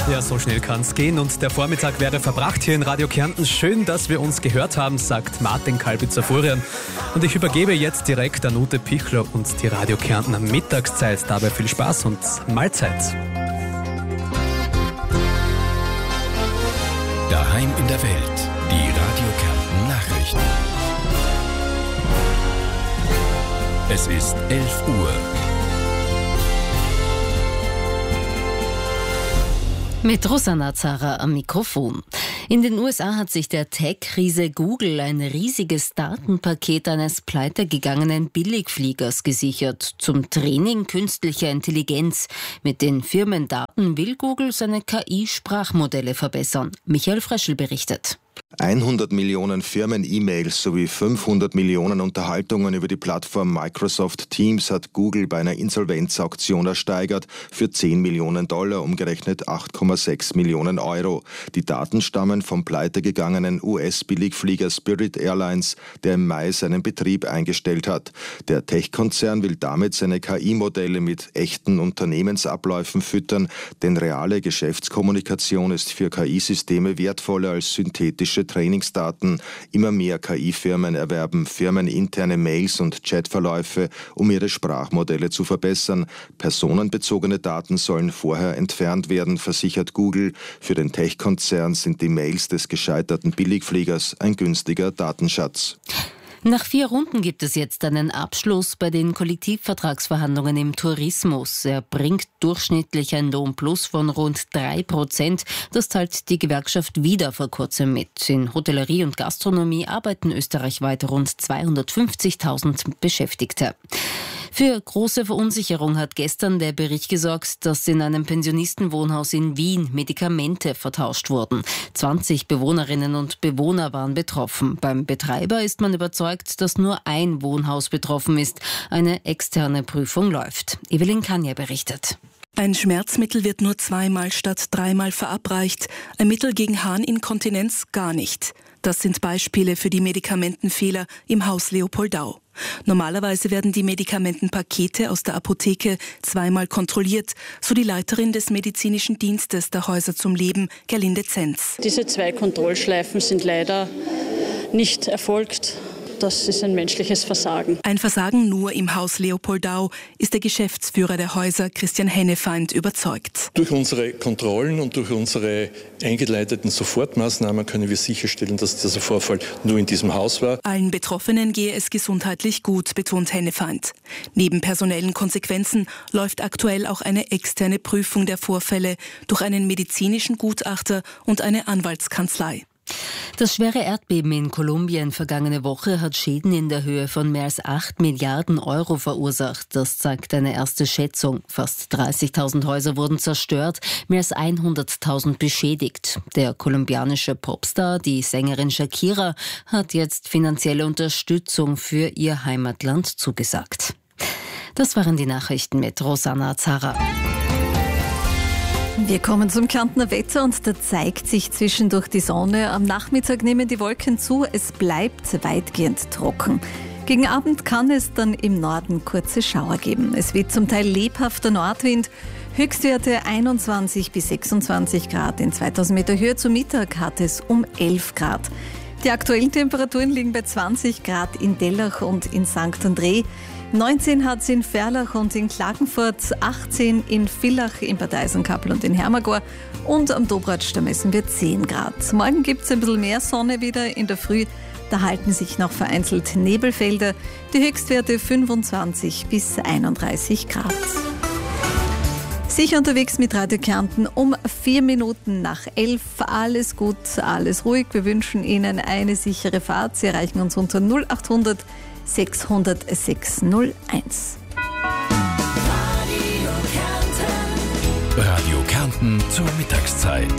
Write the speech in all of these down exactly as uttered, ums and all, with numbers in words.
Ja, so schnell kann's gehen und der Vormittag wäre verbracht hier in Radio Kärnten. Schön, dass wir uns gehört haben, sagt Martin Kalbitzer-Furian. Und ich übergebe jetzt direkt an Ute Pichler und die Radio Kärntner Mittagszeit. Dabei viel Spaß und Mahlzeit. Daheim in der Welt, die Radio Kärnten Nachrichten. Es ist elf Uhr. Mit Rosanna Zara am Mikrofon. In den U S A hat sich der Tech-Riese Google ein riesiges Datenpaket eines pleitegegangenen Billigfliegers gesichert zum Training künstlicher Intelligenz. Mit den Firmendaten will Google seine K I-Sprachmodelle verbessern. Michael Fröschl berichtet. hundert Millionen Firmen-E-Mails sowie fünfhundert Millionen Unterhaltungen über die Plattform Microsoft Teams hat Google bei einer Insolvenzauktion ersteigert für zehn Millionen Dollar, umgerechnet acht Komma sechs Millionen Euro. Die Daten stammen vom pleitegegangenen U S-Billigflieger Spirit Airlines, der im Mai seinen Betrieb eingestellt hat. Der Tech-Konzern will damit seine K I-Modelle mit echten Unternehmensabläufen füttern, denn reale Geschäftskommunikation ist für K I-Systeme wertvoller als synthetische Trainingsdaten. Immer mehr K I-Firmen erwerben firmeninterne Mails und Chatverläufe, um ihre Sprachmodelle zu verbessern. Personenbezogene Daten sollen vorher entfernt werden, versichert Google. Für den Tech-Konzern sind die Mails des gescheiterten Billigfliegers ein günstiger Datenschatz. Nach vier Runden gibt es jetzt einen Abschluss bei den Kollektivvertragsverhandlungen im Tourismus. Er bringt durchschnittlich ein Lohnplus von rund drei Prozent. Das teilt die Gewerkschaft wieder vor kurzem mit. In Hotellerie und Gastronomie arbeiten österreichweit rund zweihundertfünfzigtausend Beschäftigte. Für große Verunsicherung hat gestern der Bericht gesorgt, dass in einem Pensionistenwohnhaus in Wien Medikamente vertauscht wurden. zwanzig Bewohnerinnen und Bewohner waren betroffen. Beim Betreiber ist man überzeugt, dass nur ein Wohnhaus betroffen ist. Eine externe Prüfung läuft. Evelyn Kanja berichtet. Ein Schmerzmittel wird nur zweimal statt dreimal verabreicht. Ein Mittel gegen Harninkontinenz gar nicht. Das sind Beispiele für die Medikamentenfehler im Haus Leopoldau. Normalerweise werden die Medikamentenpakete aus der Apotheke zweimal kontrolliert, so die Leiterin des medizinischen Dienstes der Häuser zum Leben, Gerlinde Zenz. Diese zwei Kontrollschleifen sind leider nicht erfolgt. Das ist ein menschliches Versagen. Ein Versagen nur im Haus Leopoldau, ist der Geschäftsführer der Häuser, Christian Hennefeind, überzeugt. Durch unsere Kontrollen und durch unsere eingeleiteten Sofortmaßnahmen können wir sicherstellen, dass dieser Vorfall nur in diesem Haus war. Allen Betroffenen gehe es gesundheitlich gut, betont Hennefeind. Neben personellen Konsequenzen läuft aktuell auch eine externe Prüfung der Vorfälle durch einen medizinischen Gutachter und eine Anwaltskanzlei. Das schwere Erdbeben in Kolumbien vergangene Woche hat Schäden in der Höhe von mehr als acht Milliarden Euro verursacht. Das zeigt eine erste Schätzung. Fast dreißigtausend Häuser wurden zerstört, mehr als hunderttausend beschädigt. Der kolumbianische Popstar, die Sängerin Shakira, hat jetzt finanzielle Unterstützung für ihr Heimatland zugesagt. Das waren die Nachrichten mit Rosanna Zara. Wir kommen zum Kärntner Wetter und da zeigt sich zwischendurch die Sonne. Am Nachmittag nehmen die Wolken zu, es bleibt weitgehend trocken. Gegen Abend kann es dann im Norden kurze Schauer geben. Es weht zum Teil lebhafter Nordwind, Höchstwerte einundzwanzig bis sechsundzwanzig Grad. In zweitausend Meter Höhe zu Mittag hat es um elf Grad. Die aktuellen Temperaturen liegen bei zwanzig Grad in Dellach und in Sankt André. neunzehn hat es in Ferlach und in Klagenfurt, achtzehn in Villach, in Bad Eisenkappel und in Hermagor und am Dobratsch, da messen wir zehn Grad. Morgen gibt es ein bisschen mehr Sonne wieder in der Früh, da halten sich noch vereinzelt Nebelfelder, die Höchstwerte fünfundzwanzig bis einunddreißig Grad. Sicher unterwegs mit Radio Kärnten um vier Minuten nach elf. Alles gut, alles ruhig. Wir wünschen Ihnen eine sichere Fahrt. Sie erreichen uns unter null acht hundert sechshundert sechshunderteins. Radio Kärnten zur Mittagszeit.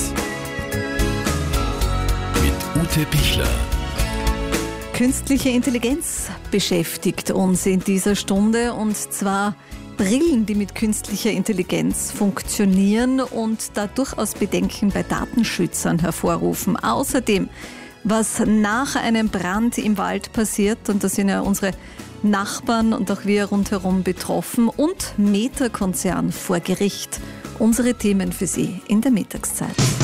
Mit Ute Pichler. Künstliche Intelligenz beschäftigt uns in dieser Stunde, und zwar Brillen, die mit künstlicher Intelligenz funktionieren und da durchaus Bedenken bei Datenschützern hervorrufen. Außerdem, was nach einem Brand im Wald passiert, und da sind ja unsere Nachbarn und auch wir rundherum betroffen, und Meta-Konzern vor Gericht unsere Themen für Sie in der Mittagszeit.